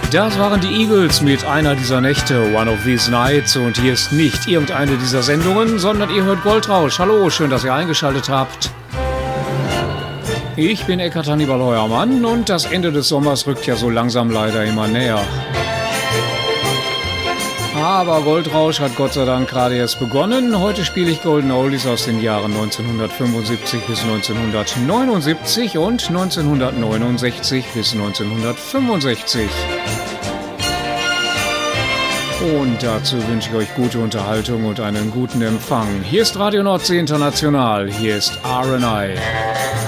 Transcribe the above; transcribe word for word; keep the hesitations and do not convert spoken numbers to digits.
Das waren die Eagles mit einer dieser Nächte, One of These Nights. Und hier ist nicht irgendeine dieser Sendungen, sondern ihr hört Goldrausch. Hallo, schön, dass ihr eingeschaltet habt. Ich bin Eckhard Hannibal Heuermann und das Ende des Sommers rückt ja so langsam leider immer näher. Aber Goldrausch hat Gott sei Dank gerade erst begonnen. Heute spiele ich Golden Oldies aus den Jahren neunzehnhundertfünfundsiebzig bis neunzehnhundertneunundsiebzig und neunzehnhundertneunundsechzig bis neunzehnhundertfünfundsechzig. Und dazu wünsche ich euch gute Unterhaltung und einen guten Empfang. Hier ist Radio Nordsee International, hier ist R and I.